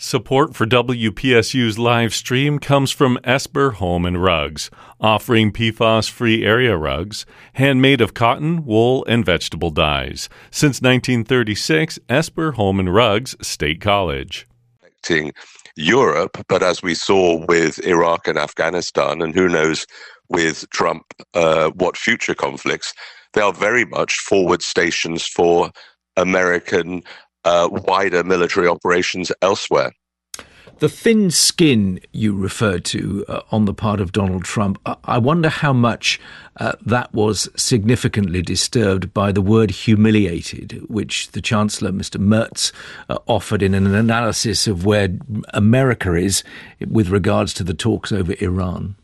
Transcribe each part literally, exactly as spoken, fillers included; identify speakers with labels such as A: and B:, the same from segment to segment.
A: Support for W P S U's live stream comes from Esper Home and Rugs, offering P FAS-free area rugs, handmade of cotton, wool, and vegetable dyes. Since nineteen thirty-six, Esper Home and Rugs, State College.
B: Europe, but as we saw with Iraq and Afghanistan, and who knows with Trump, uh, what future conflicts, they are very much forward stations for American uh, wider military operations elsewhere.
C: The thin skin you referred to uh, on the part of Donald Trump, I wonder how much uh, that was significantly disturbed by the word humiliated, which the Chancellor, Mister Merz, uh, offered in an analysis of where America is with regards to the talks over Iran.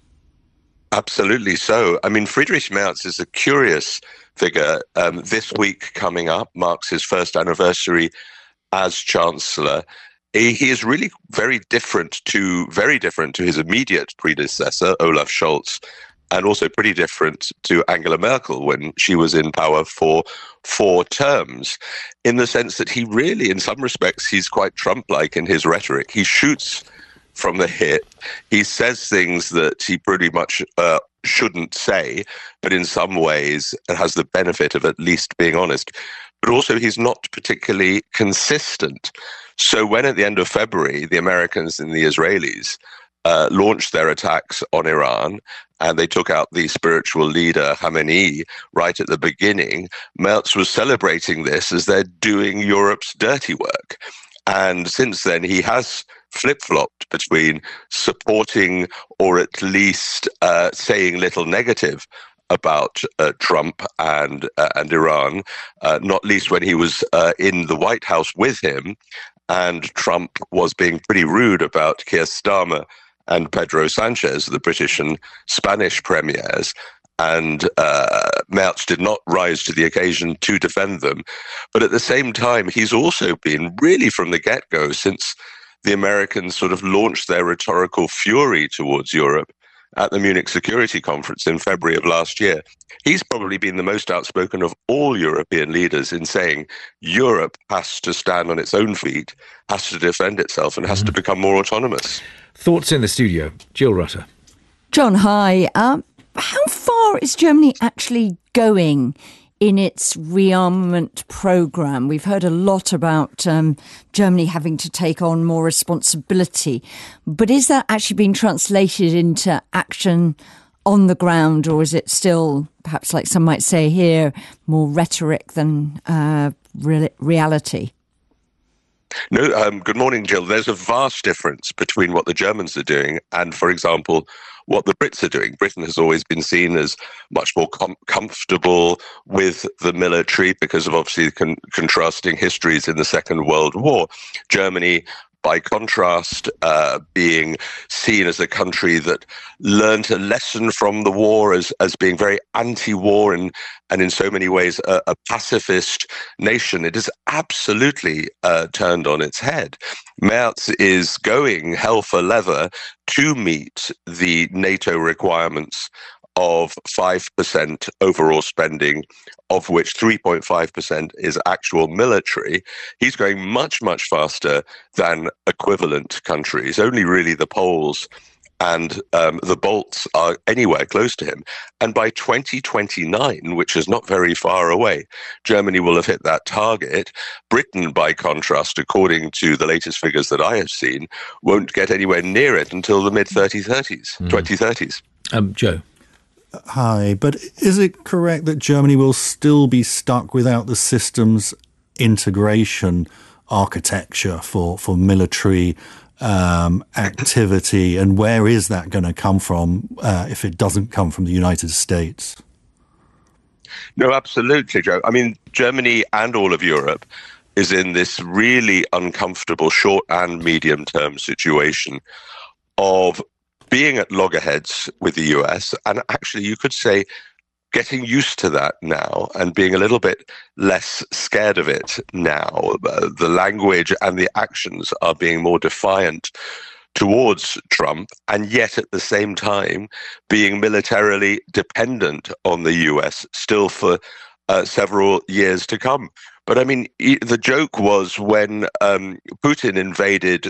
B: Absolutely so. I mean, Friedrich Merz is a curious figure. Um, this week coming up marks his first anniversary as Chancellor. He is really very different to very different to his immediate predecessor, Olaf Scholz, and also pretty different to Angela Merkel when she was in power for four terms, in the sense that he really, in some respects, he's quite Trump-like in his rhetoric. He shoots from the hip. He says things that he pretty much uh, shouldn't say, but in some ways it has the benefit of at least being honest. But also he's not particularly consistent. So when at the end of February, the Americans and the Israelis uh, launched their attacks on Iran, and they took out the spiritual leader Khamenei right at the beginning, Merz was celebrating this as they're doing Europe's dirty work. And since then, he has flip-flopped between supporting or at least uh, saying little negative about uh, Trump and uh, and Iran, uh, not least when he was uh, in the White House with him, and Trump was being pretty rude about Keir Starmer and Pedro Sanchez, the British and Spanish premiers, and uh, Merz did not rise to the occasion to defend them. But at the same time, he's also been really from the get-go, since the Americans sort of launched their rhetorical fury towards Europe at the Munich Security Conference in February of last year. He's probably been the most outspoken of all European leaders in saying Europe has to stand on its own feet, has to defend itself, and has mm-hmm. to become more autonomous.
C: Thoughts in the studio. Jill Rutter.
D: John, hi. Um, how far is Germany actually going in its rearmament programme? We've heard a lot about um, Germany having to take on more responsibility, but is that actually being translated into action on the ground, or is it still, perhaps like some might say here, more rhetoric than uh, re- reality?
B: No, um, good morning, Jill. There's a vast difference between what the Germans are doing and, for example, what the Brits are doing. Britain has always been seen as much more com- comfortable with the military because of obviously con- contrasting histories in the Second World War. Germany, by contrast, uh, being seen as a country that learned a lesson from the war as, as being very anti-war and, and in so many ways a, a pacifist nation. It is absolutely uh, turned on its head. Merz is going hell for leather to meet the NATO requirements of five percent overall spending, of which three point five percent is actual military. He's going much, much faster than equivalent countries. Only really the Poles and um, the Balts are anywhere close to him. And by twenty twenty-nine, which is not very far away, Germany will have hit that target. Britain, by contrast, according to the latest figures that I have seen, won't get anywhere near it until the mid-twenty thirties.
C: Mm.
B: twenty thirties.
C: Um, Joe.
E: Hi, but is it correct that Germany will still be stuck without the systems integration architecture for, for military um, activity? And where is that going to come from uh, if it doesn't come from the United States?
B: No, absolutely, Joe. I mean, Germany and all of Europe is in this really uncomfortable short and medium term situation of being at loggerheads with the U S, and actually you could say getting used to that now and being a little bit less scared of it now. Uh, the language and the actions are being more defiant towards Trump, and yet at the same time being militarily dependent on the U S still for uh, several years to come. But I mean, the joke was when um, Putin invaded